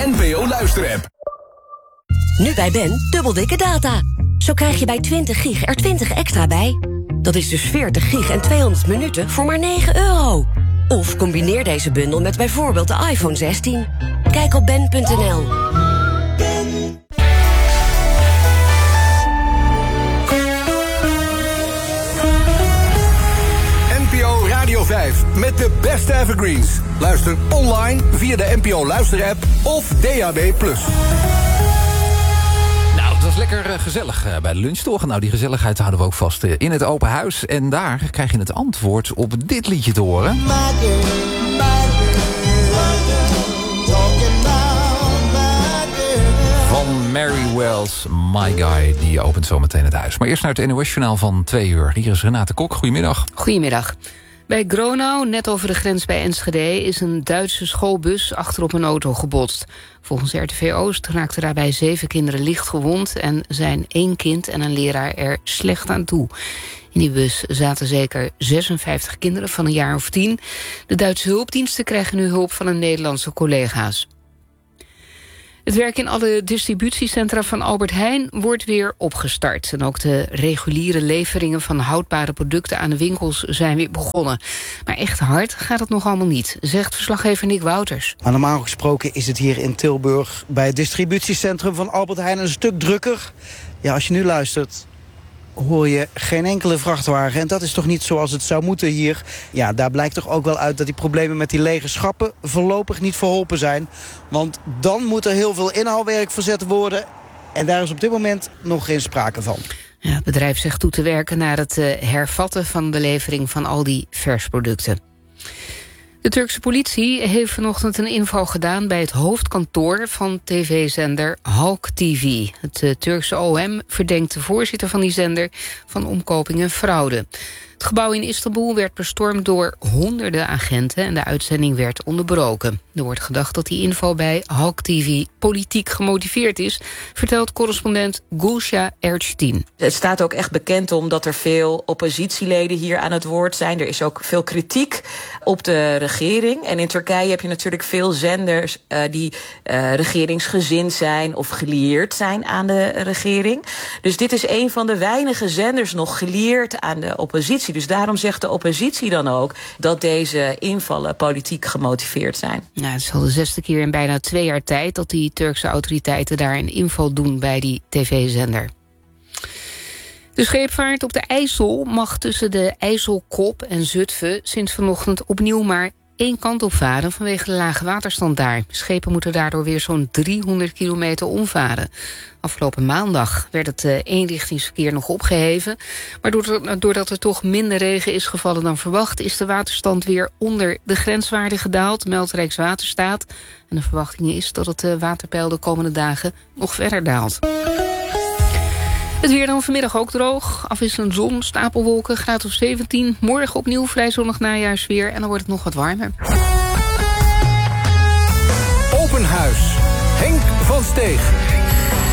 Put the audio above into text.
NPO Luisterapp. Nu bij Ben, dubbel dikke data. Zo krijg je bij 20 gig er 20 extra bij. Dat is dus 40 gig en 200 minuten voor maar €9. Of combineer deze bundel met bijvoorbeeld de iPhone 16. Kijk op ben.nl. NPO Radio 5 met de beste evergreens. Luister online via de NPO Luisterapp of DAB+. Het was lekker gezellig bij de lunch, toch? Nou, die gezelligheid houden we ook vast in het open huis. En daar krijg je het antwoord op dit liedje te horen. Van Mary Wells, My Guy, die opent zo meteen het huis. Maar eerst naar het NOS-journaal van 2 uur. Hier is Renate Kok, goedemiddag. Goedemiddag. Bij Gronau, net over de grens bij Enschede, is een Duitse schoolbus achterop een auto gebotst. Volgens RTV Oost raakten daarbij 7 kinderen licht gewond en zijn 1 kind en een leraar er slecht aan toe. In die bus zaten zeker 56 kinderen van een jaar of 10. De Duitse hulpdiensten krijgen nu hulp van hun Nederlandse collega's. Het werk in alle distributiecentra van Albert Heijn wordt weer opgestart. En ook de reguliere leveringen van houdbare producten aan de winkels zijn weer begonnen. Maar echt hard gaat het nog allemaal niet, zegt verslaggever Nick Wouters. Maar normaal gesproken is het hier in Tilburg bij het distributiecentrum van Albert Heijn een stuk drukker. Ja, als je nu luistert, hoor je geen enkele vrachtwagen. En dat is toch niet zoals het zou moeten hier. Ja, daar blijkt toch ook wel uit dat die problemen met die lege schappen voorlopig niet verholpen zijn. Want dan moet er heel veel inhaalwerk verzet worden. En daar is op dit moment nog geen sprake van. Ja, het bedrijf zegt toe te werken naar het hervatten van de levering van al die versproducten. De Turkse politie heeft vanochtend een inval gedaan bij het hoofdkantoor van tv-zender Halk TV. Het Turkse OM verdenkt de voorzitter van die zender van omkoping en fraude. Het gebouw in Istanbul werd bestormd door honderden agenten en de uitzending werd onderbroken. Er wordt gedacht dat die inval bij Halk TV politiek gemotiveerd is, vertelt correspondent Gulşah Erçetin. Het staat ook echt bekend omdat er veel oppositieleden hier aan het woord zijn. Er is ook veel kritiek op de regering. En in Turkije heb je natuurlijk veel zenders die regeringsgezind zijn of gelieerd zijn aan de regering. Dus dit is een van de weinige zenders nog gelieerd aan de oppositie. Dus daarom zegt de oppositie dan ook dat deze invallen politiek gemotiveerd zijn. Ja, het is al de 6e keer in bijna 2 jaar tijd dat die Turkse autoriteiten daar een inval doen bij die tv-zender. De scheepvaart op de IJssel mag tussen de IJsselkop en Zutphen sinds vanochtend opnieuw maar 1 kant op varen vanwege de lage waterstand daar. Schepen moeten daardoor weer zo'n 300 kilometer omvaren. Afgelopen maandag werd het eenrichtingsverkeer nog opgeheven. Maar doordat er toch minder regen is gevallen dan verwacht, is de waterstand weer onder de grenswaarde gedaald, meldt Rijkswaterstaat. En de verwachting is dat het waterpeil de komende dagen nog verder daalt. Het weer dan vanmiddag ook droog. Afwisselend zon, stapelwolken, graad of 17. Morgen opnieuw vrij zonnig najaarsweer en dan wordt het nog wat warmer. Open huis. Henk van Steeg.